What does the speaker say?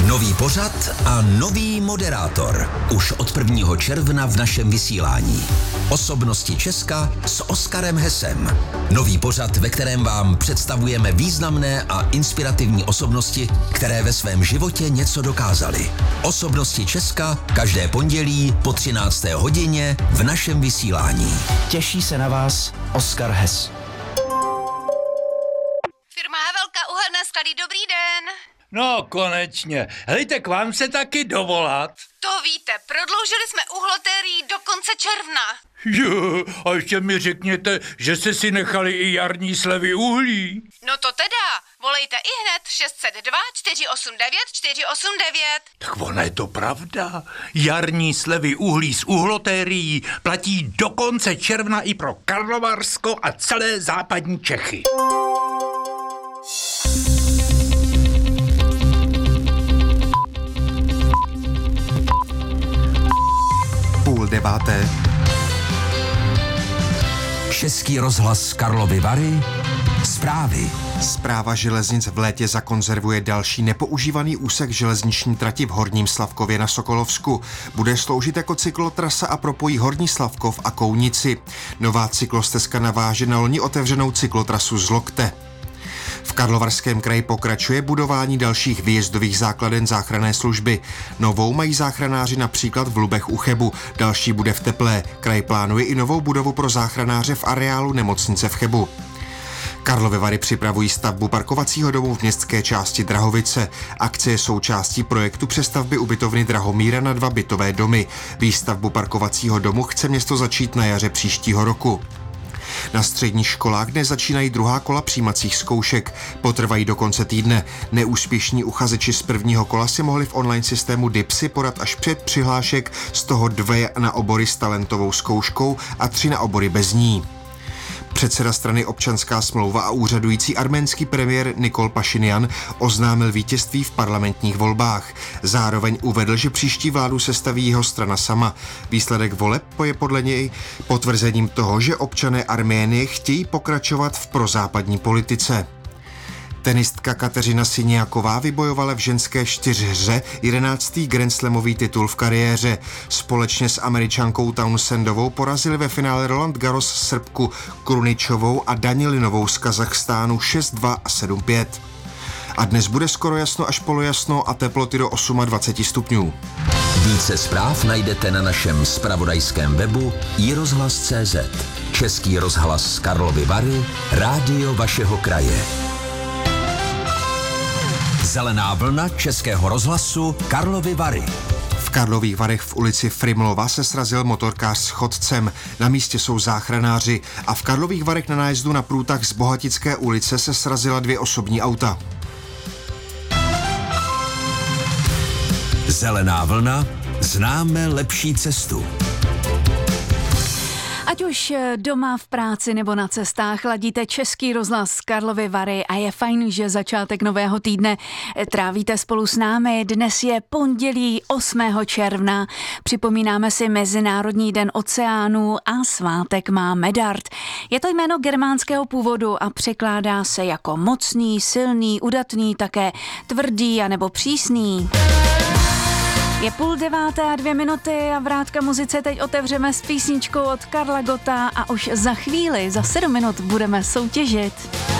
Nový pořad a nový moderátor. Už od 1. června v našem vysílání. Osobnosti Česka s Oskarem Hesem. Nový pořad, ve kterém vám představujeme významné a inspirativní osobnosti, které ve svém životě něco dokázaly. Osobnosti Česka každé pondělí po 13. hodině v našem vysílání. Těší se na vás Oskar Hes. Firma Havelka, uhelné sklady, dobrý den. No, konečně. Hejte, k vám se taky dovolat. To víte, prodloužili jsme uhlotérii do konce června. Jo, a ještě mi řekněte, že jste si nechali i jarní slevy uhlí. No to teda, volejte ihned 602 489 489. Tak ona je to pravda. Jarní slevy uhlí z uhlotérií platí do konce června i pro Karlovarsko a celé západní Čechy. Půl deváté. Český rozhlas Karlovy Vary. Zprávy. Správa železnic v létě zakonzervuje další nepoužívaný úsek železniční trati v Horním Slavkově na Sokolovsku. Bude sloužit jako cyklotrasa a propojí Horní Slavkov a Kounici. Nová cyklostezka naváže na loni otevřenou cyklotrasu z Lokte. V Karlovarském kraji pokračuje budování dalších výjezdových základen záchranné služby. Novou mají záchranáři například v Lubech u Chebu, další bude v Teplé. Kraj plánuje i novou budovu pro záchranáře v areálu nemocnice v Chebu. Karlovy Vary připravují stavbu parkovacího domu v městské části Drahovice. Akce je součástí projektu přestavby ubytovny Drahomíra na 2 bytové domy. Výstavbu parkovacího domu chce město začít na jaře příštího roku. Na středních školách dnes začínají druhá kola přijímacích zkoušek. Potrvají do konce týdne. Neúspěšní uchazeči z prvního kola si mohli v online systému DIPSy podat až 5 přihlášek, z toho 2 na obory s talentovou zkouškou a 3 na obory bez ní. Předseda strany Občanská smlouva a úřadující arménský premiér Nikol Pašinjan oznámil vítězství v parlamentních volbách. Zároveň uvedl, že příští vládu sestaví jeho strana sama. Výsledek voleb je podle něj potvrzením toho, že občané Arménie chtějí pokračovat v prozápadní politice. Tenistka Kateřina Siniaková vybojovala v ženské 4hře 11. grandslamový titul v kariéře. Společně s Američankou Townsendovou porazili ve finále Roland Garros Srbku Kruničovou a Danilinovou z Kazachstánu 6-2 a 7-5. A dnes bude skoro jasno až polojasno a teploty do 28 stupňů. Více zpráv najdete na našem zpravodajském webu iRozhlas.cz. Český rozhlas Karlovy Vary, rádio vašeho kraje. Zelená vlna Českého rozhlasu Karlovy Vary. V Karlových Varech v ulici Frimlova se srazil motorkář s chodcem. Na místě jsou záchranáři a v Karlových Varech na nájezdu na průtah z Bohatické ulice se srazila 2 osobní auta. Zelená vlna. Známe lepší cestu. Ať už doma v práci nebo na cestách ladíte Český rozhlas Karlovy Vary a je fajn, že začátek nového týdne trávíte spolu s námi. Dnes je pondělí 8. června. Připomínáme si Mezinárodní den oceánů a svátek má Medard. Je to jméno germánského původu a překládá se jako mocný, silný, udatný, také tvrdý a nebo přísný. Je 8:30 a 2 minuty a vrátka muzice teď otevřeme s písničkou od Karla Gotta a už za chvíli, za 7 minut budeme soutěžit.